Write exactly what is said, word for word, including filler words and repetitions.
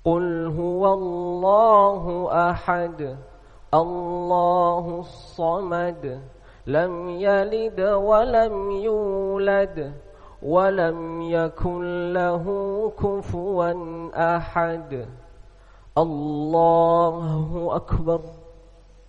قل هو الله أحد الله الصمد لم يلد ولم يولد ولم يكن له كفوا أحد. الله أكبر.